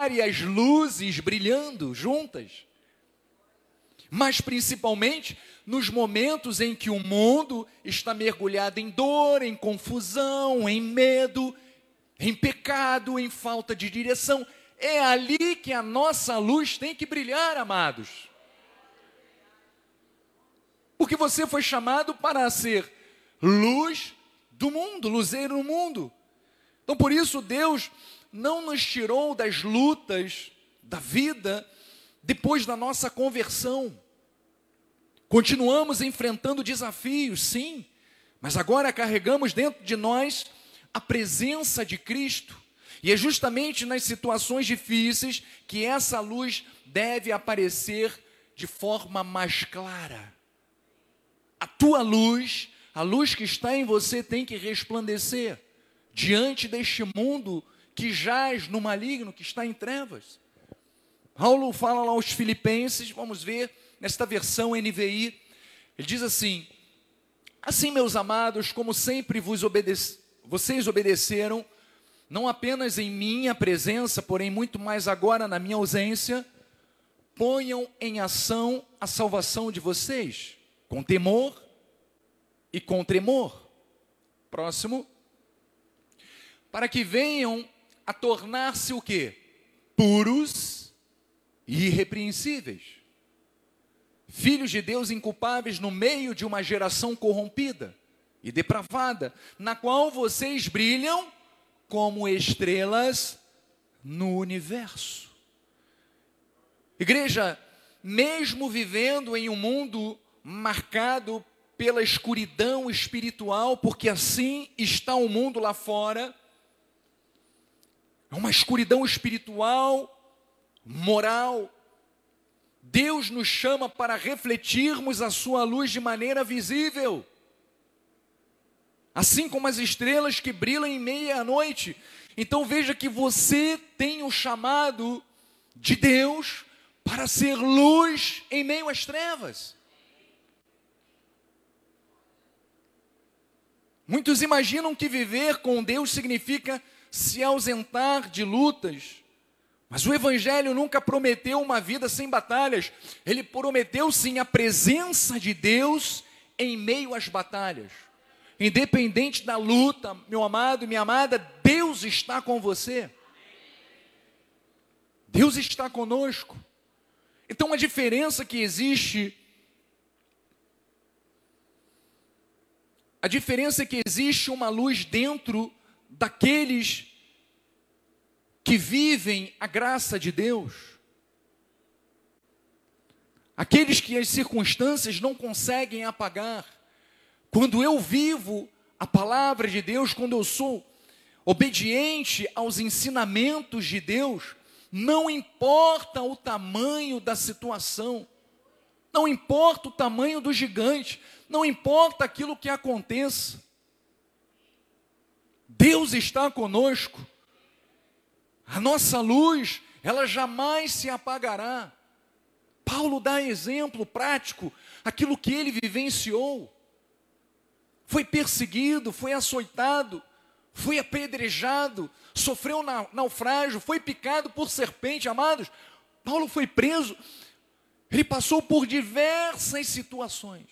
várias luzes brilhando juntas. Mas principalmente nos momentos em que o mundo está mergulhado em dor, em confusão, em medo, em pecado, em falta de direção. É ali que a nossa luz tem que brilhar, amados. Porque você foi chamado para ser luz do mundo, luzeiro no mundo. Então por isso Deus não nos tirou das lutas da vida depois da nossa conversão. Continuamos enfrentando desafios, sim, mas agora carregamos dentro de nós a presença de Cristo. E é justamente nas situações difíceis que essa luz deve aparecer de forma mais clara. A tua luz, a luz que está em você, tem que resplandecer diante deste mundo que jaz no maligno, que está em trevas. Paulo fala lá aos Filipenses, vamos ver nesta versão NVI, ele diz assim: assim, meus amados, como sempre vocês obedeceram, não apenas em minha presença, porém muito mais agora na minha ausência, ponham em ação a salvação de vocês, com temor e com tremor. Próximo. Para que venham a tornar-se o quê? Puros e irrepreensíveis, filhos de Deus inculpáveis no meio de uma geração corrompida e depravada, na qual vocês brilham como estrelas no universo. Igreja, mesmo vivendo em um mundo marcado pela escuridão espiritual, porque assim está o mundo lá fora, é uma escuridão espiritual, moral, Deus nos chama para refletirmos a sua luz de maneira visível, assim como as estrelas que brilham em meia-noite. Então veja que você tem o chamado de Deus para ser luz em meio às trevas. Muitos imaginam que viver com Deus significa se ausentar de lutas, mas o Evangelho nunca prometeu uma vida sem batalhas. Ele prometeu sim a presença de Deus em meio às batalhas. Independente da luta, meu amado, minha amada, Deus está com você. Deus está conosco. Então a diferença que existe, uma luz dentro daqueles que vivem a graça de Deus, aqueles que as circunstâncias não conseguem apagar. Quando eu vivo a palavra de Deus, quando eu sou obediente aos ensinamentos de Deus, não importa o tamanho da situação, não importa o tamanho do gigante, não importa aquilo que aconteça, Deus está conosco. A nossa luz, ela jamais se apagará. Paulo dá exemplo prático, aquilo que ele vivenciou. Foi perseguido, foi açoitado, foi apedrejado, sofreu naufrágio, foi picado por serpente, amados. Paulo foi preso, ele passou por diversas situações.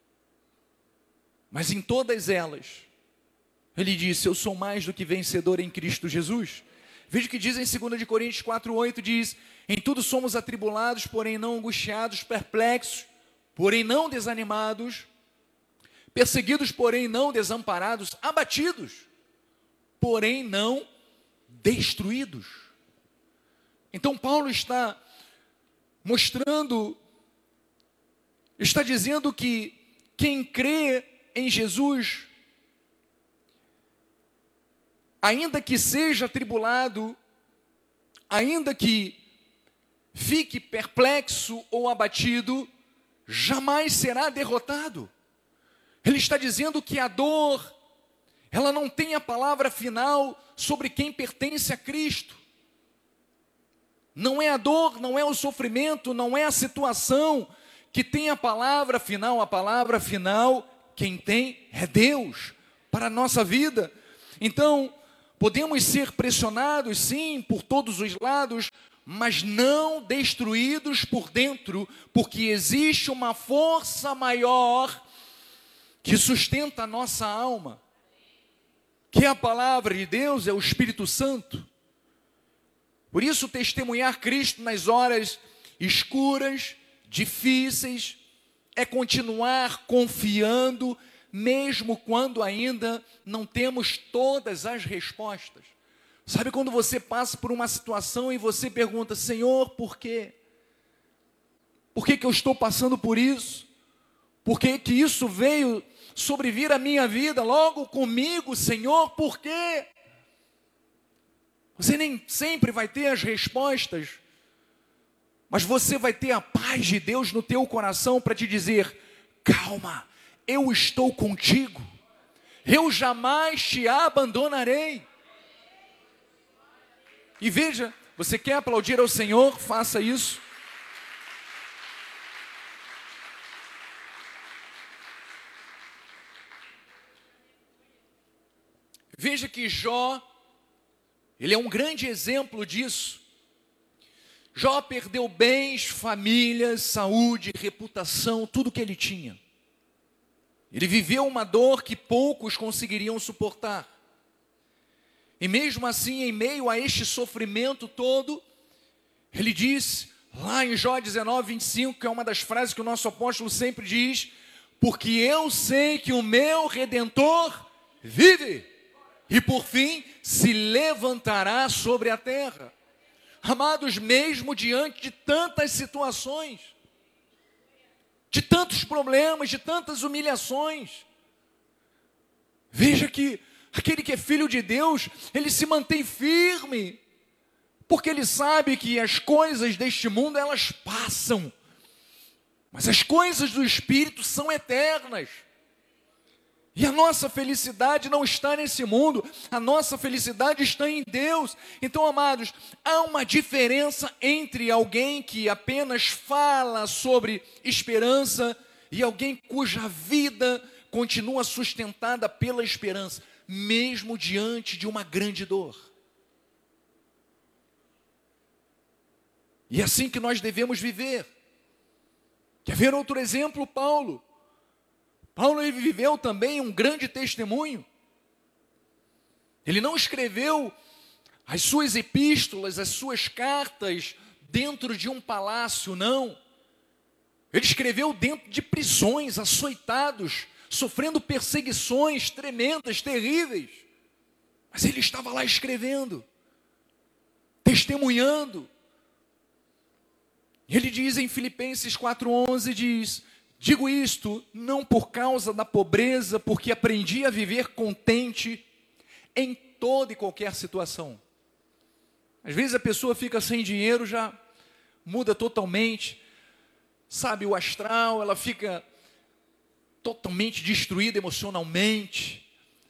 Mas em todas elas, ele disse: eu sou mais do que vencedor em Cristo Jesus. Veja o que diz em 2 Coríntios 4:8, diz: em tudo somos atribulados, porém não angustiados, perplexos, porém não desanimados, perseguidos, porém não desamparados, abatidos, porém não destruídos. Então Paulo está mostrando, está dizendo que quem crê em Jesus, ainda que seja atribulado, ainda que fique perplexo ou abatido, jamais será derrotado. Ele está dizendo que a dor, ela não tem a palavra final sobre quem pertence a Cristo. Não é a dor, não é o sofrimento, não é a situação que tem a palavra final. A palavra final, quem tem é Deus para a nossa vida. Então, Podemos ser pressionados, sim, por todos os lados, mas não destruídos por dentro, porque existe uma força maior que sustenta a nossa alma, que é a palavra de Deus, é o Espírito Santo. Por isso, testemunhar Cristo nas horas escuras, difíceis, é continuar confiando, mesmo quando ainda não temos todas as respostas. Sabe quando você passa por uma situação e você pergunta: Senhor, por quê? Por que eu estou passando por isso? Por que isso veio sobrevir à minha vida logo comigo, Senhor? Por quê? Você nem sempre vai ter as respostas, mas você vai ter a paz de Deus no teu coração para te dizer: calma, eu estou contigo, eu jamais te abandonarei. E veja, você quer aplaudir ao Senhor? Faça isso. Veja que Jó, ele é um grande exemplo disso. Jó perdeu bens, famílias, saúde, reputação, tudo que ele tinha. Ele viveu uma dor que poucos conseguiriam suportar. E mesmo assim, em meio a este sofrimento todo, ele diz, lá em Jó 19:25, que é uma das frases que o nosso apóstolo sempre diz: porque eu sei que o meu Redentor vive, e por fim se levantará sobre a terra. Amados, mesmo diante de tantas situações, de tantos problemas, de tantas humilhações, veja que aquele que é filho de Deus, ele se mantém firme, porque ele sabe que as coisas deste mundo, elas passam, mas as coisas do Espírito são eternas. E a nossa felicidade não está nesse mundo, a nossa felicidade está em Deus. Então, amados, há uma diferença entre alguém que apenas fala sobre esperança e alguém cuja vida continua sustentada pela esperança, mesmo diante de uma grande dor. E é assim que nós devemos viver. Quer ver outro exemplo? Paulo, ele viveu também um grande testemunho. Ele não escreveu as suas epístolas, as suas cartas dentro de um palácio, não. Ele escreveu dentro de prisões, açoitados, sofrendo perseguições tremendas, terríveis. Mas ele estava lá escrevendo, testemunhando. Ele diz em Filipenses 4:11, diz: digo isto não por causa da pobreza, porque aprendi a viver contente em toda e qualquer situação. Às vezes a pessoa fica sem dinheiro, já muda totalmente, sabe, o astral, ela fica totalmente destruída emocionalmente.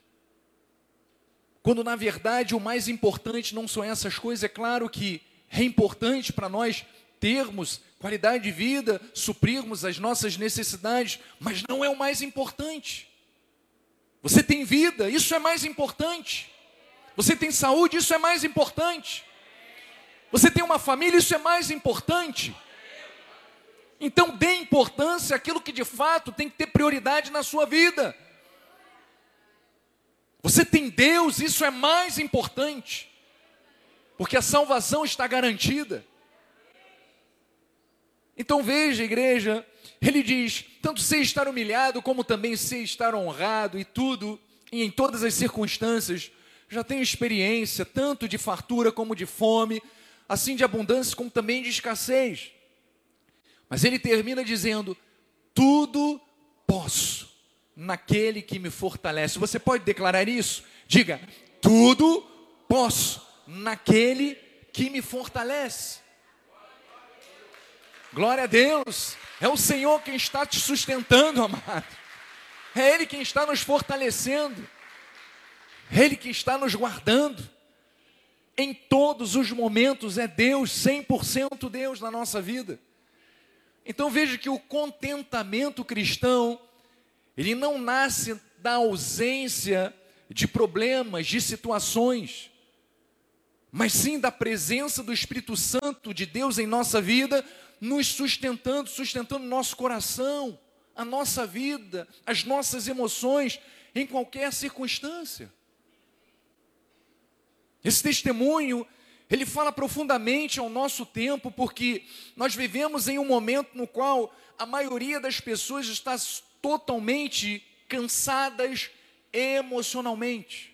Quando na verdade o mais importante não são essas coisas. É claro que é importante para nós termos qualidade de vida, suprirmos as nossas necessidades, mas não é o mais importante. Você tem vida, isso é mais importante. Você tem saúde, isso é mais importante. Você tem uma família, isso é mais importante. Então dê importância àquilo que de fato tem que ter prioridade na sua vida. Você tem Deus, isso é mais importante, porque a salvação está garantida. Então veja, igreja, ele diz: tanto sei estar humilhado, como também sei estar honrado, e tudo, e em todas as circunstâncias, já tenho experiência, tanto de fartura como de fome, assim de abundância como também de escassez. Mas ele termina dizendo: tudo posso naquele que me fortalece. Você pode declarar isso? Diga: tudo posso naquele que me fortalece. Glória a Deus, é o Senhor quem está te sustentando, amado. É Ele quem está nos fortalecendo. É Ele quem está nos guardando. Em todos os momentos é Deus, 100% Deus na nossa vida. Então veja que o contentamento cristão, ele não nasce da ausência de problemas, de situações, mas sim da presença do Espírito Santo de Deus em nossa vida, nos sustentando nosso coração, a nossa vida, as nossas emoções, em qualquer circunstância. Esse testemunho, ele fala profundamente ao nosso tempo, porque nós vivemos em um momento no qual a maioria das pessoas está totalmente cansadas emocionalmente.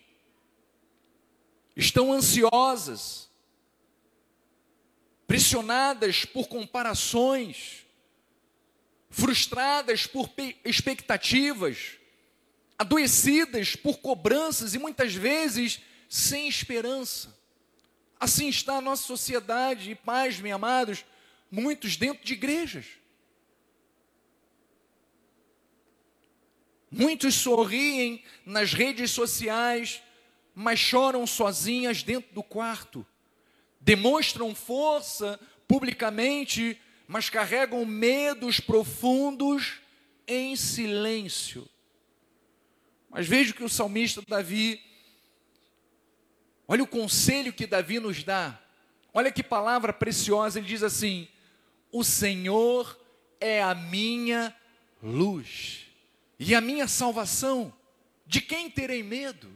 Estão ansiosas, pressionadas por comparações, frustradas por expectativas, adoecidas por cobranças e muitas vezes sem esperança. Assim está a nossa sociedade, e pasmem, amados, muitos dentro de igrejas. Muitos sorriem nas redes sociais, mas choram sozinhas dentro do quarto. Demonstram força publicamente, mas carregam medos profundos em silêncio. Mas veja que o salmista Davi, olha o conselho que Davi nos dá. Olha que palavra preciosa, ele diz assim: o Senhor é a minha luz e a minha salvação, de quem terei medo?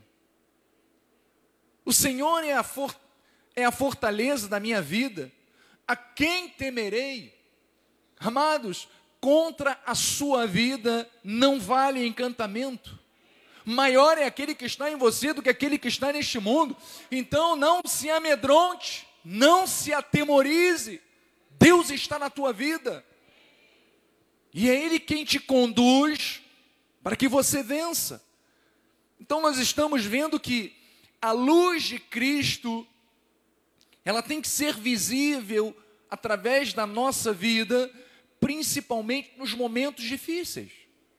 O Senhor é a fortaleza da minha vida, a quem temerei? Amados, contra a sua vida não vale encantamento. Maior é aquele que está em você do que aquele que está neste mundo. Então não se amedronte, não se atemorize. Deus está na tua vida. E é Ele quem te conduz para que você vença. Então nós estamos vendo que a luz de Cristo, ela tem que ser visível através da nossa vida, principalmente nos momentos difíceis.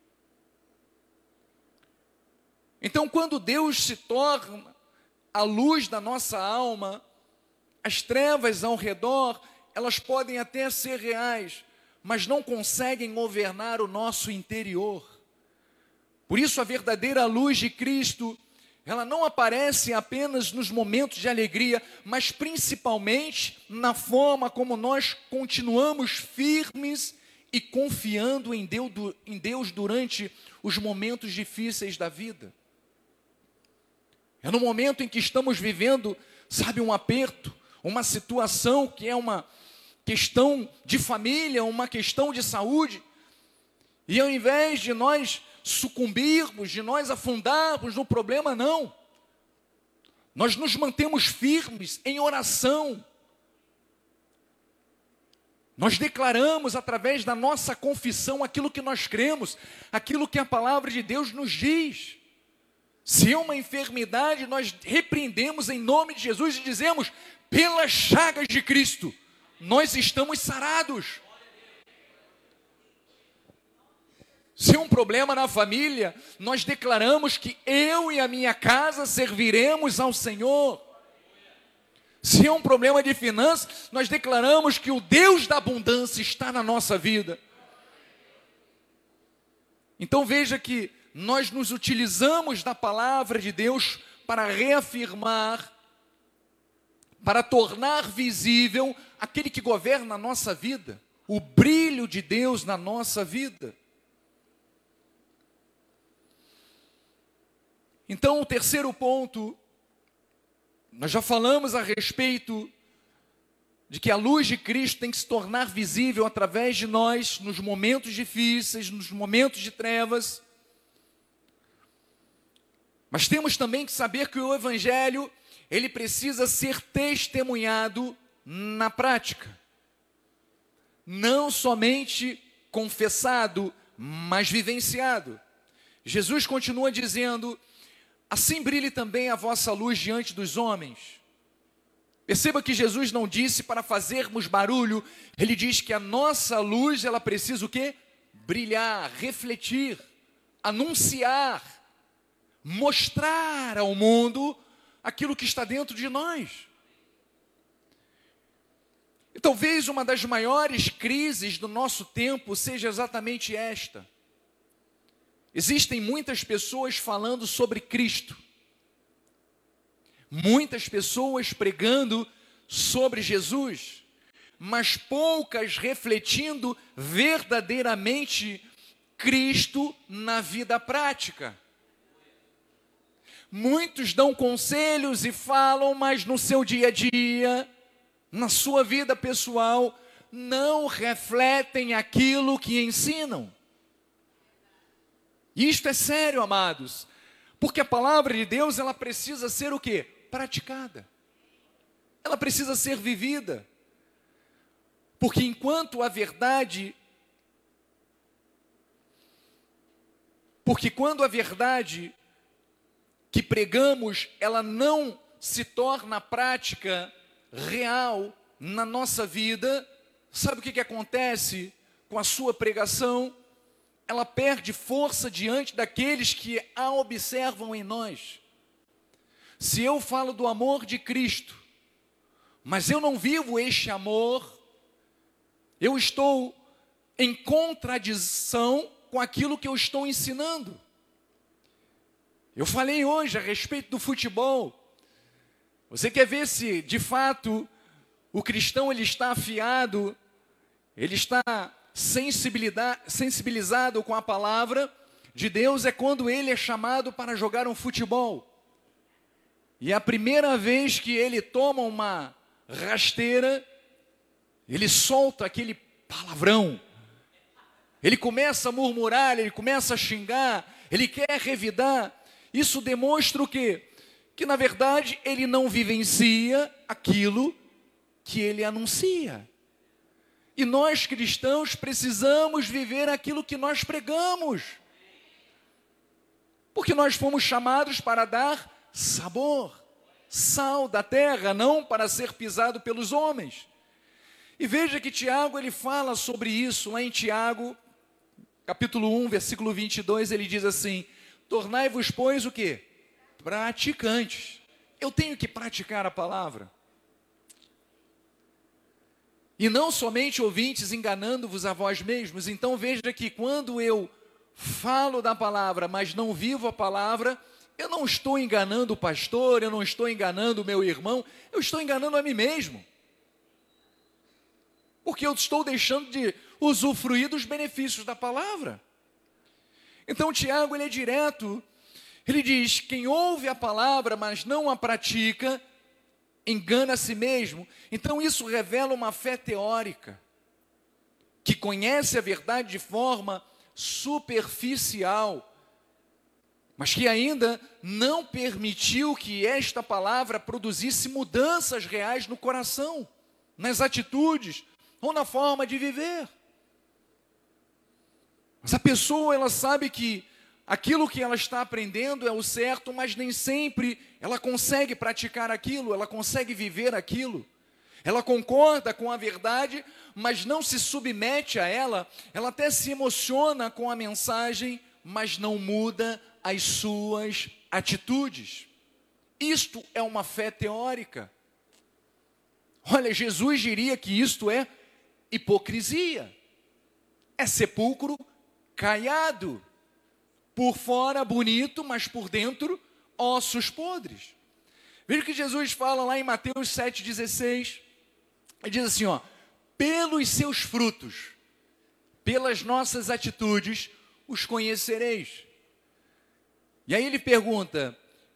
Então, quando Deus se torna a luz da nossa alma, as trevas ao redor, elas podem até ser reais, mas não conseguem governar o nosso interior. Por isso, a verdadeira luz de Cristo, ela não aparece apenas nos momentos de alegria, mas principalmente na forma como nós continuamos firmes e confiando em Deus durante os momentos difíceis da vida. É no momento em que estamos vivendo, sabe, um aperto, uma situação que é uma questão de família, uma questão de saúde, e ao invés de nós sucumbirmos, de nós afundarmos no problema, não. Nós nos mantemos firmes em oração. Nós declaramos através da nossa confissão aquilo que nós cremos, aquilo que a palavra de Deus nos diz. Se é uma enfermidade, nós repreendemos em nome de Jesus e dizemos: pelas chagas de Cristo, nós estamos sarados. Se é um problema na família, nós declaramos que eu e a minha casa serviremos ao Senhor. Se é um problema de finanças, nós declaramos que o Deus da abundância está na nossa vida. Então veja que nós nos utilizamos da palavra de Deus para reafirmar, para tornar visível aquele que governa a nossa vida, o brilho de Deus na nossa vida. Então, o terceiro ponto, nós já falamos a respeito de que a luz de Cristo tem que se tornar visível através de nós, nos momentos difíceis, nos momentos de trevas. Mas temos também que saber que o Evangelho, ele precisa ser testemunhado na prática. Não somente confessado, mas vivenciado. Jesus continua dizendo: assim brilhe também a vossa luz diante dos homens. Perceba que Jesus não disse para fazermos barulho, ele diz que a nossa luz, ela precisa o quê? Brilhar, refletir, anunciar, mostrar ao mundo aquilo que está dentro de nós. E talvez uma das maiores crises do nosso tempo seja exatamente esta. Existem muitas pessoas falando sobre Cristo, Muitas pessoas pregando sobre Jesus, mas poucas refletindo verdadeiramente Cristo na vida prática. Muitos dão conselhos e falam, mas no seu dia a dia, na sua vida pessoal, não refletem aquilo que ensinam. Isto é sério, amados, porque a palavra de Deus, ela precisa ser o quê? Praticada. Ela precisa ser vivida. Porque enquanto a verdade, porque quando a verdade que pregamos, ela não se torna prática real na nossa vida, sabe o que acontece com a sua pregação? Ela perde força diante daqueles que a observam em nós. Se eu falo do amor de Cristo, mas eu não vivo este amor, eu estou em contradição com aquilo que eu estou ensinando. Eu falei hoje a respeito do futebol. Você quer ver se, de fato, o cristão ele está afiado, ele está sensibilizado com a palavra de Deus, é quando ele é chamado para jogar um futebol. E a primeira vez que ele toma uma rasteira, ele solta aquele palavrão. Ele começa a murmurar, ele começa a xingar, ele quer revidar. Isso demonstra o quê? Que na verdade ele não vivencia aquilo que ele anuncia. E nós cristãos precisamos viver aquilo que nós pregamos. Porque nós fomos chamados para dar sabor, sal da terra, não para ser pisado pelos homens. E veja que Tiago, ele fala sobre isso, lá em Tiago, capítulo 1, versículo 22, ele diz assim: tornai-vos, pois, o quê? Praticantes. Eu tenho que praticar a palavra. E não somente ouvintes, enganando-vos a vós mesmos. Então veja que quando eu falo da palavra, mas não vivo a palavra, eu não estou enganando o pastor, eu não estou enganando o meu irmão, eu estou enganando a mim mesmo. Porque eu estou deixando de usufruir dos benefícios da palavra. Então Tiago, ele é direto, ele diz: quem ouve a palavra, mas não a pratica, engana a si mesmo. Então isso revela uma fé teórica, que conhece a verdade de forma superficial, mas que ainda não permitiu que esta palavra produzisse mudanças reais no coração, nas atitudes ou na forma de viver. Mas a pessoa, ela sabe que aquilo que ela está aprendendo é o certo, mas nem sempre ela consegue praticar aquilo, ela consegue viver aquilo. Ela concorda com a verdade, mas não se submete a ela. Ela até se emociona com a mensagem, mas não muda as suas atitudes. Isto é uma fé teórica. Olha, Jesus diria que isto é hipocrisia. É sepulcro caiado. Por fora bonito, mas por dentro ossos podres. Veja o que Jesus fala lá em Mateus 7,16. Ele diz assim, ó: pelos seus frutos, pelas nossas atitudes, os conhecereis. E aí ele pergunta: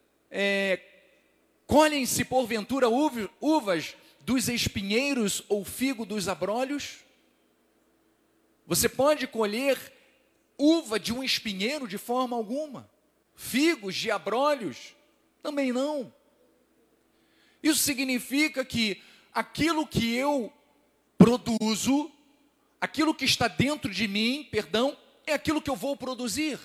colhem-se porventura uvas dos espinheiros ou figo dos abrolhos? Você pode colher uva de um espinheiro de forma alguma. Figos de abrolhos? Também não. Isso significa que aquilo que eu produzo, aquilo que está dentro de mim, é aquilo que eu vou produzir.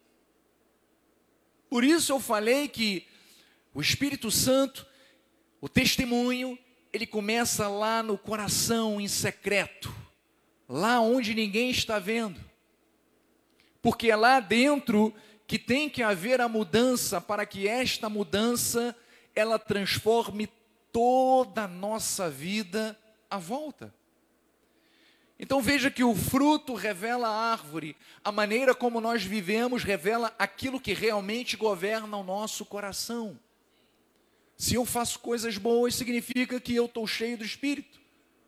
Por isso eu falei que o Espírito Santo, o testemunho, ele começa lá no coração, em secreto, lá onde ninguém está vendo. Porque é lá dentro que tem que haver a mudança, para que esta mudança, ela transforme toda a nossa vida à volta. Então veja que o fruto revela a árvore, a maneira como nós vivemos revela aquilo que realmente governa o nosso coração. Se eu faço coisas boas, significa que eu estou cheio do Espírito.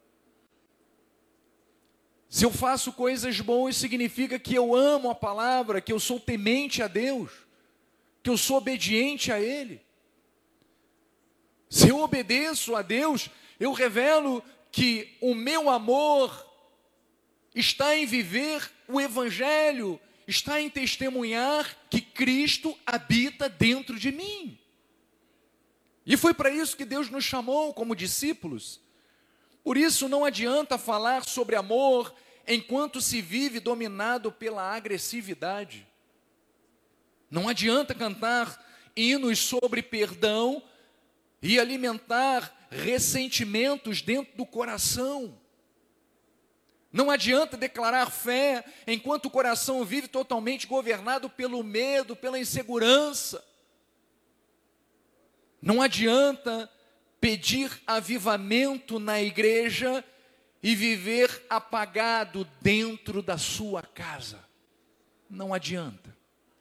Se eu faço coisas boas, significa que eu amo a palavra, que eu sou temente a Deus, que eu sou obediente a Ele. Se eu obedeço a Deus, eu revelo que o meu amor está em viver o Evangelho, está em testemunhar que Cristo habita dentro de mim. E foi para isso que Deus nos chamou como discípulos. Por isso não adianta falar sobre amor enquanto se vive dominado pela agressividade. Não adianta cantar hinos sobre perdão e alimentar ressentimentos dentro do coração. Não adianta declarar fé enquanto o coração vive totalmente governado pelo medo, pela insegurança. Não adianta pedir avivamento na igreja e viver apagado dentro da sua casa. Não adianta.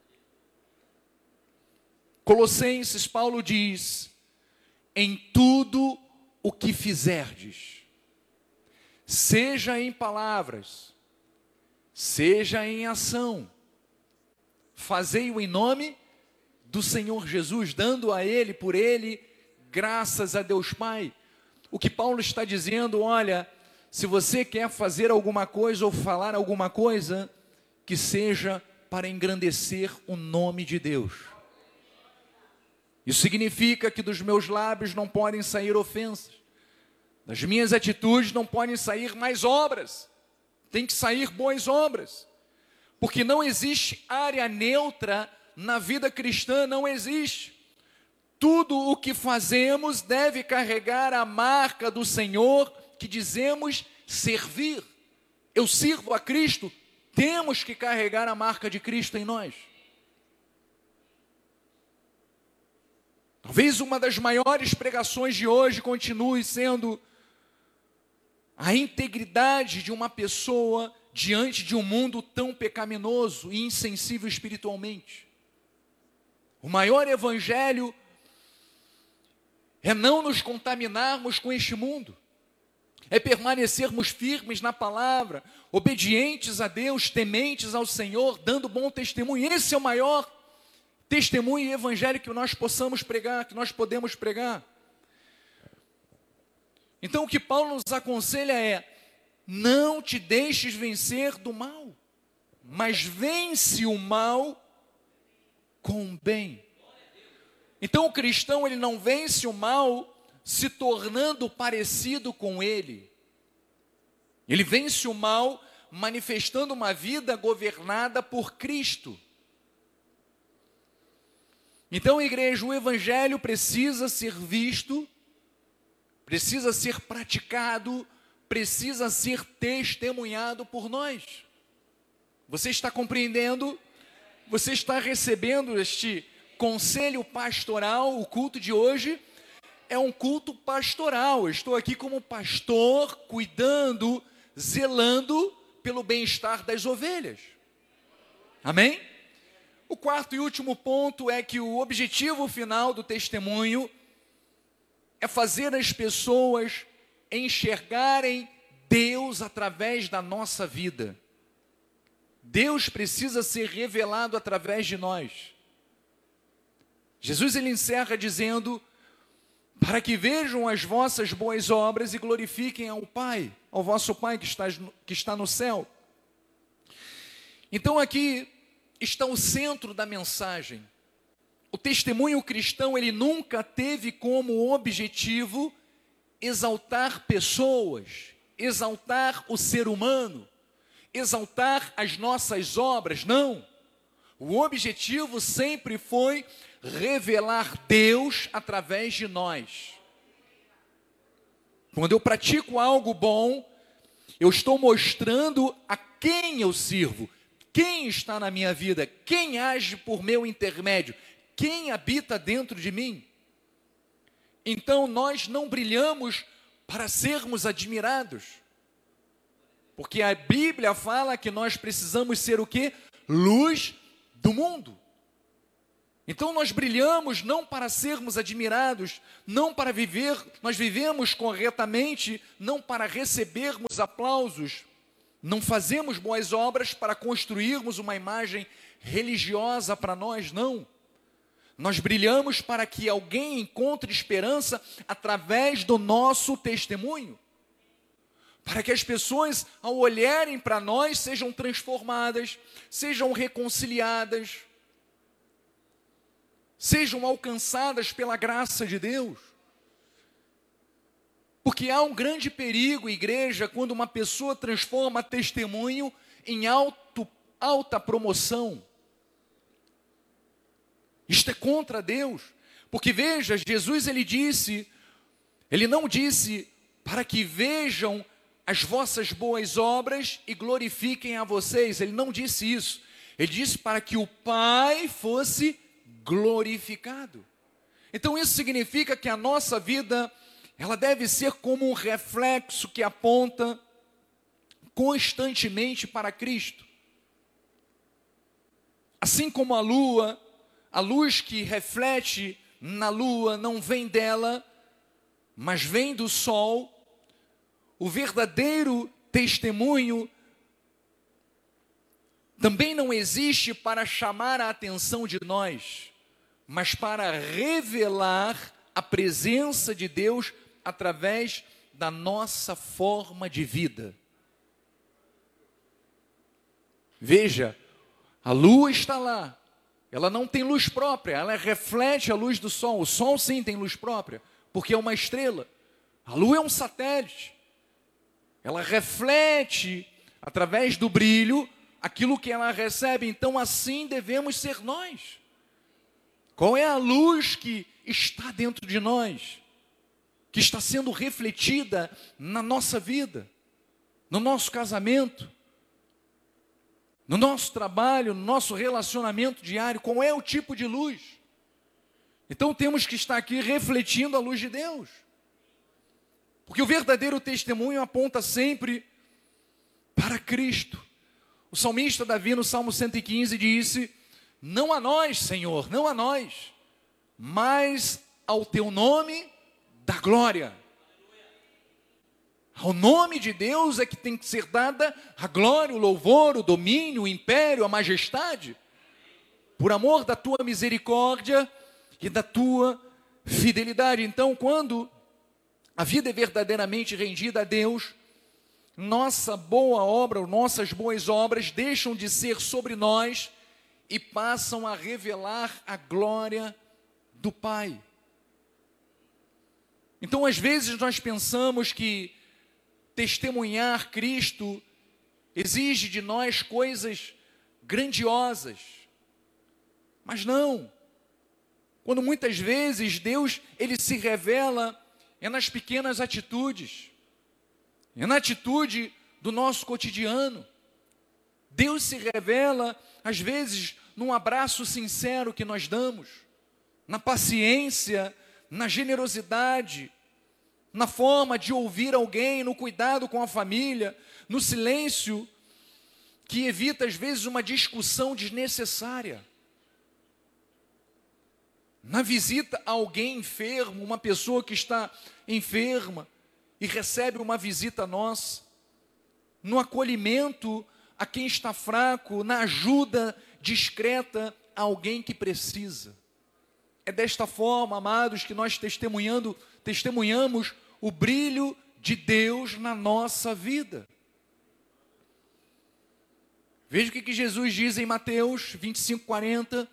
Colossenses, Paulo diz: em tudo o que fizerdes, seja em palavras, seja em ação, fazei-o em nome do Senhor Jesus, dando a Ele, por Ele, graças a Deus Pai. O que Paulo está dizendo, olha, se você quer fazer alguma coisa ou falar alguma coisa, que seja para engrandecer o nome de Deus. Isso significa que dos meus lábios não podem sair ofensas, das minhas atitudes não podem sair mais obras, tem que sair boas obras, porque não existe área neutra na vida cristã, não existe. Tudo o que fazemos deve carregar a marca do Senhor que dizemos servir. Eu sirvo a Cristo, temos que carregar a marca de Cristo em nós. Talvez uma das maiores pregações de hoje continue sendo a integridade de uma pessoa diante de um mundo tão pecaminoso e insensível espiritualmente. O maior evangelho é não nos contaminarmos com este mundo, é permanecermos firmes na palavra, obedientes a Deus, tementes ao Senhor, dando bom testemunho. Esse é o maior testemunho e evangelho que nós possamos pregar, que nós podemos pregar. Então o que Paulo nos aconselha é: não te deixes vencer do mal, mas vence o mal com o bem. Então o cristão, ele não vence o mal se tornando parecido com ele. Ele vence o mal manifestando uma vida governada por Cristo. Então, igreja, o evangelho precisa ser visto, precisa ser praticado, precisa ser testemunhado por nós. Você está compreendendo? Você está recebendo este conselho pastoral? O culto de hoje é um culto pastoral. Eu estou aqui como pastor, cuidando, zelando pelo bem-estar das ovelhas. Amém? O quarto e último ponto é que o objetivo final do testemunho é fazer as pessoas enxergarem Deus através da nossa vida. Deus precisa ser revelado através de nós. Jesus, ele encerra dizendo: para que vejam as vossas boas obras e glorifiquem ao Pai, ao vosso Pai que está no céu. Então aqui está o centro da mensagem. O testemunho cristão, ele nunca teve como objetivo exaltar pessoas, exaltar o ser humano, exaltar as nossas obras, não. O objetivo sempre foi revelar Deus através de nós. Quando eu pratico algo bom, eu estou mostrando a quem eu sirvo, quem está na minha vida, quem age por meu intermédio, quem habita dentro de mim. Então nós não brilhamos para sermos admirados, porque a Bíblia fala que nós precisamos ser o quê? Luz do mundo. Então nós brilhamos não para sermos admirados, não para viver, nós vivemos corretamente, não para recebermos aplausos, não fazemos boas obras para construirmos uma imagem religiosa para nós, não. Nós brilhamos para que alguém encontre esperança através do nosso testemunho. Para que as pessoas, ao olharem para nós, sejam transformadas, sejam reconciliadas, sejam alcançadas pela graça de Deus. Porque há um grande perigo, igreja, quando uma pessoa transforma testemunho em alta promoção. Isto é contra Deus. Porque veja, Jesus ele não disse para que vejam as vossas boas obras e glorifiquem a vocês. Ele não disse isso. Ele disse para que o Pai fosse glorificado. Então isso significa que a nossa vida, ela deve ser como um reflexo que aponta constantemente para Cristo. Assim como a luz que reflete na lua não vem dela, mas vem do sol. O verdadeiro testemunho também não existe para chamar a atenção de nós, mas para revelar a presença de Deus através da nossa forma de vida. Veja, a lua está lá, ela não tem luz própria, ela reflete a luz do sol. O sol sim tem luz própria, porque é uma estrela. A lua é um satélite. Ela reflete, através do brilho, aquilo que ela recebe. Então assim devemos ser nós. Qual é a luz que está dentro de nós? Que está sendo refletida na nossa vida, no nosso casamento, no nosso trabalho, no nosso relacionamento diário? Qual é o tipo de luz? Então temos que estar aqui refletindo a luz de Deus. Porque o verdadeiro testemunho aponta sempre para Cristo. O salmista Davi, no Salmo 115, disse: não a nós, Senhor, não a nós, mas ao teu nome da glória. Ao nome de Deus é que tem que ser dada a glória, o louvor, o domínio, o império, a majestade, por amor da tua misericórdia e da tua fidelidade. Então, quando a vida é verdadeiramente rendida a Deus, nossa boa obra, nossas boas obras deixam de ser sobre nós e passam a revelar a glória do Pai. Então, às vezes, nós pensamos que testemunhar Cristo exige de nós coisas grandiosas, mas não. Quando muitas vezes Deus, ele se revela nas pequenas atitudes, na atitude do nosso cotidiano. Deus se revela, às vezes, num abraço sincero que nós damos, na paciência, na generosidade, na forma de ouvir alguém, no cuidado com a família, no silêncio que evita, às vezes, uma discussão desnecessária. Na visita a alguém enfermo, uma pessoa que está enferma e recebe uma visita nossa, no acolhimento a quem está fraco, na ajuda discreta a alguém que precisa. É desta forma, amados, que nós testemunhamos o brilho de Deus na nossa vida. Veja o que Jesus diz em Mateus 25:40.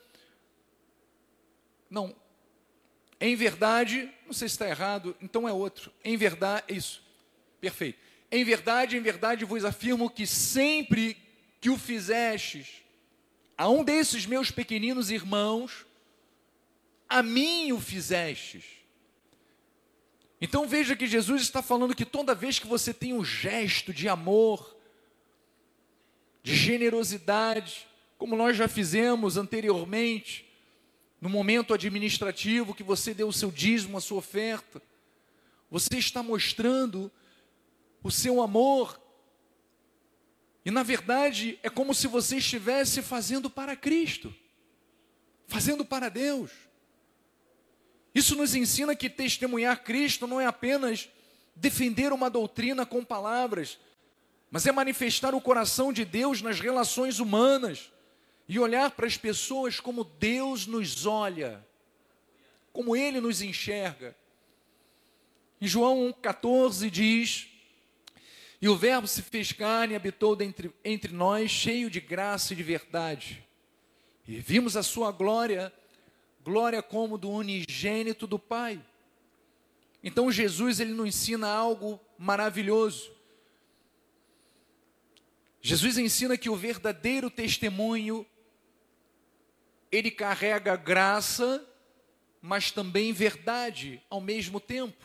Não, em verdade, não sei se está errado, então é outro. Em verdade, isso, perfeito. Em verdade vos afirmo que sempre que o fizestes a um desses meus pequeninos irmãos, a mim o fizestes. Então veja que Jesus está falando que toda vez que você tem um gesto de amor, de generosidade, como nós já fizemos anteriormente, no momento administrativo que você deu o seu dízimo, a sua oferta, você está mostrando o seu amor. E na verdade é como se você estivesse fazendo para Cristo. fazendo para Deus. Isso nos ensina que testemunhar Cristo não é apenas defender uma doutrina com palavras, mas é manifestar o coração de Deus nas relações humanas e olhar para as pessoas como Deus nos olha, como Ele nos enxerga. Em João 1,14 diz: e o Verbo se fez carne e habitou entre nós, cheio de graça e de verdade. E vimos a sua glória, glória como do unigênito do Pai. Então Jesus, ele nos ensina algo maravilhoso. Jesus ensina que o verdadeiro testemunho, ele carrega graça, mas também verdade ao mesmo tempo.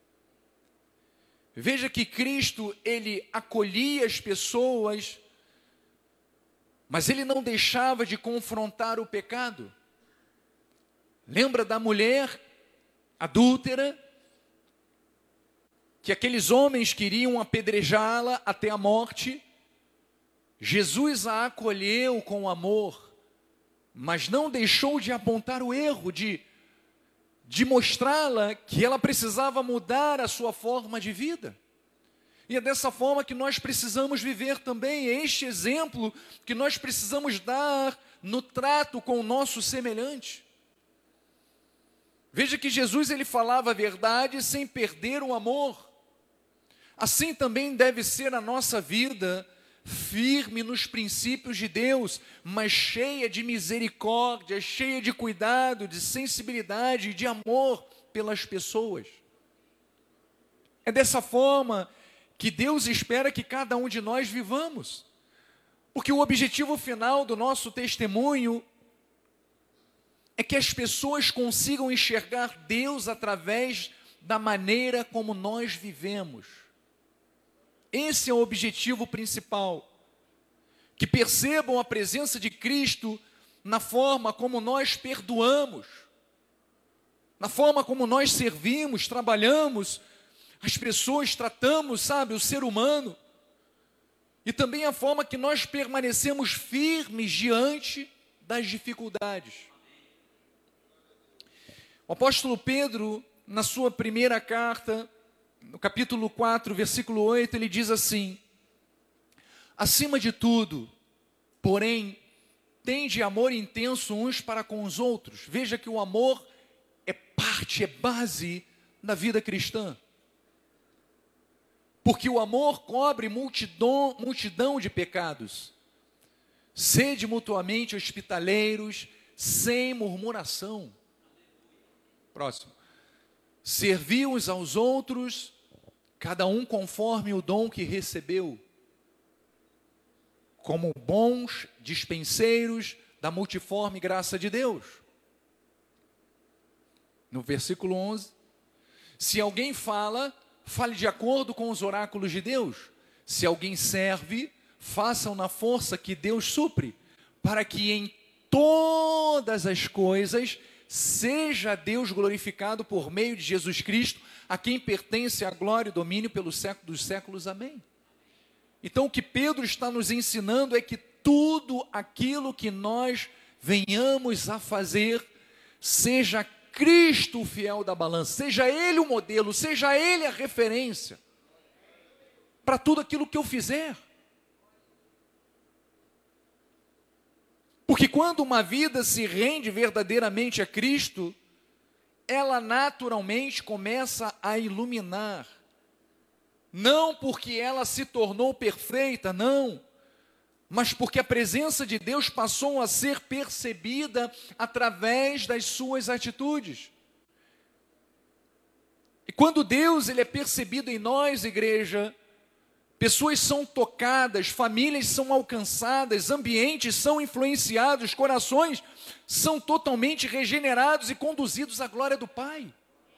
Veja que Cristo, ele acolhia as pessoas, mas ele não deixava de confrontar o pecado. Lembra da mulher adúltera, que aqueles homens queriam apedrejá-la até a morte? Jesus a acolheu com amor, mas não deixou de apontar o erro, de mostrá-la que ela precisava mudar a sua forma de vida. E é dessa forma que nós precisamos viver também. É este exemplo que nós precisamos dar no trato com o nosso semelhante. Veja que Jesus, ele falava a verdade sem perder o amor. Assim também deve ser a nossa vida, firme nos princípios de Deus, mas cheia de misericórdia, cheia de cuidado, de sensibilidade e de amor pelas pessoas. É dessa forma que Deus espera que cada um de nós vivamos, porque o objetivo final do nosso testemunho é que as pessoas consigam enxergar Deus através da maneira como nós vivemos. Esse é o objetivo principal. Que percebam a presença de Cristo na forma como nós perdoamos, na forma como nós servimos, trabalhamos, as pessoas, tratamos, sabe, o ser humano. E também a forma que nós permanecemos firmes diante das dificuldades. O apóstolo Pedro, na sua primeira carta, no capítulo 4, versículo 8, ele diz assim: acima de tudo, porém, tende amor intenso uns para com os outros. Veja que o amor é parte, é base da vida cristã. Porque o amor cobre multidão de pecados. Sede mutuamente hospitaleiros, sem murmuração. Próximo. Servi uns aos outros, cada um conforme o dom que recebeu, como bons dispenseiros da multiforme graça de Deus. No versículo 11, se alguém fale de acordo com os oráculos de Deus. Se alguém serve, façam na força que Deus supre, para que em todas as coisas seja Deus glorificado por meio de Jesus Cristo, a quem pertence a glória e domínio pelo século dos séculos. Amém. Então o que Pedro está nos ensinando é que tudo aquilo que nós venhamos a fazer, seja Cristo o fiel da balança, seja Ele o modelo, seja Ele a referência para tudo aquilo que eu fizer. Porque quando uma vida se rende verdadeiramente a Cristo, ela naturalmente começa a iluminar. Não porque ela se tornou perfeita, não, mas porque a presença de Deus passou a ser percebida através das suas atitudes. E quando Deus, ele é percebido em nós, igreja, pessoas são tocadas, famílias são alcançadas, ambientes são influenciados, corações são totalmente regenerados e conduzidos à glória do Pai.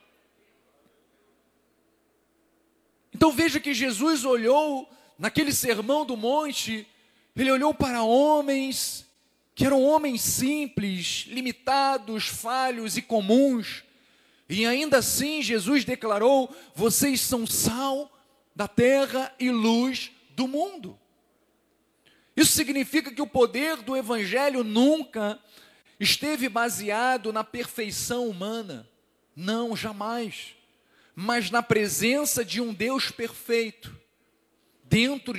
Então veja que Jesus olhou naquele sermão do monte, ele olhou para homens que eram homens simples, limitados, falhos e comuns, e ainda assim Jesus declarou: vocês são sal da terra e luz do mundo. Isso significa que o poder do Evangelho nunca esteve baseado na perfeição humana? Não, jamais. Mas na presença de um Deus perfeito, dentro